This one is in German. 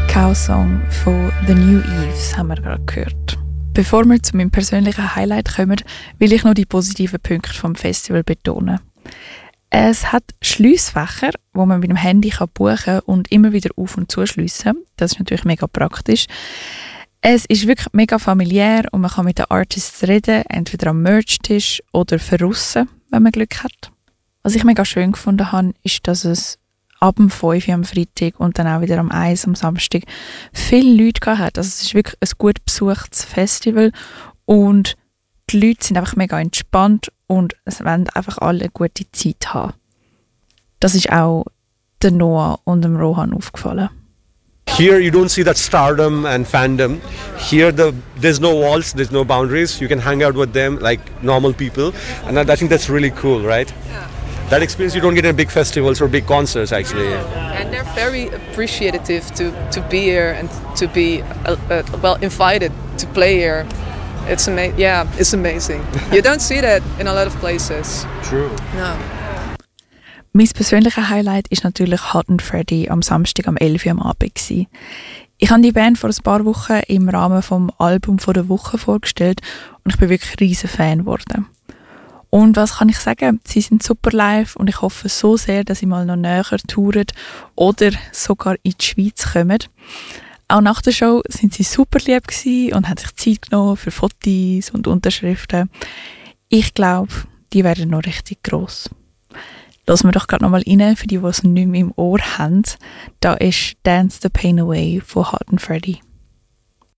Cow-Song von The New Eves haben wir gerade gehört. Bevor wir zu meinem persönlichen Highlight kommen, will ich noch die positiven Punkte vom Festival betonen. Es hat Schliessfächer, wo man mit dem Handy buchen kann und immer wieder auf- und zuschliessen. Das ist natürlich mega praktisch. Es ist wirklich mega familiär und man kann mit den Artists reden, entweder am Merch-Tisch oder verrussen, wenn man Glück hat. Was ich mega schön gefunden habe, ist, dass es ab dem 5 Uhr am Freitag und dann auch wieder am 1 am Samstag viele Leute gehabt hat. Also es ist wirklich ein gut besuchtes Festival und die Leute sind einfach mega entspannt und es wollen einfach alle eine gute Zeit haben. Das ist auch der Noah und dem Rohan aufgefallen. Here you don't see that stardom and fandom. Here there's no walls, there's no boundaries. You can hang out with them like normal people. And I think that's really cool, right? Yeah. That experience you don't get in big festivals or big concerts actually. And they're very appreciative to be here and to be well invited to play here. It's amazing. You don't see that in a lot of places. True. No. Mein persönliches Highlight ist natürlich Hot and Freddy am Samstag am 11 Uhr am Abend gewesen. Ich habe die Band vor ein paar Wochen im Rahmen vom Album von der Woche vorgestellt und ich bin wirklich ein riesen Fan geworden. Und was kann ich sagen? Sie sind super live und ich hoffe so sehr, dass sie mal noch näher touren oder sogar in die Schweiz kommen. Auch nach der Show sind sie super lieb gewesen und haben sich Zeit genommen für Fotos und Unterschriften. Ich glaube, die werden noch richtig gross. Lassen wir doch gerade noch mal rein, für die es nicht mehr im Ohr haben. Da ist «Dance the Pain Away» von Hot and Freddy.